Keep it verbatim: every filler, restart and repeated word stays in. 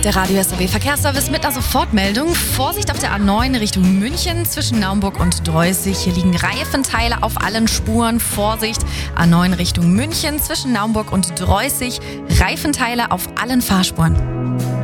Der Radio S R W Verkehrsservice mit einer Sofortmeldung. Vorsicht auf der A neun Richtung München zwischen Naumburg und Dreußig. Hier liegen Reifenteile auf allen Spuren. Vorsicht, A neun Richtung München zwischen Naumburg und Dreußig. Reifenteile auf allen Fahrspuren.